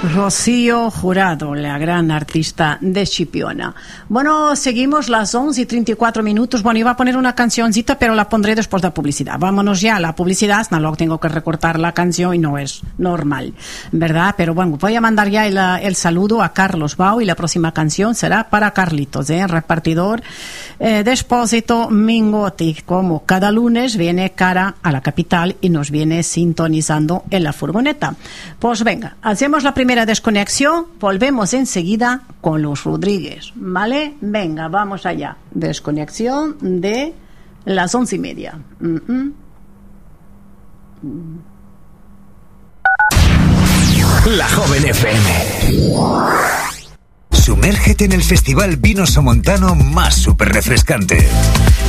Rocío Jurado, la gran artista de Chipiona. Bueno, seguimos las 11:34. Bueno, iba a poner una cancioncita, pero la pondré después de la publicidad. Vámonos ya a la publicidad. No, luego tengo que recortar la canción y no es normal, ¿verdad? Pero bueno, voy a mandar ya el saludo a Carlos Bau y la próxima canción será para Carlitos, repartidor Despósito Mingotti. Como cada lunes viene cara a la capital y nos viene sintonizando en la furgoneta. Pues venga, hacemos la primera desconexión, volvemos enseguida con los Rodríguez, ¿vale? Venga, vamos allá. Desconexión de las 11:30. La Joven FM. Sumérgete en el festival vino somontano más súper refrescante.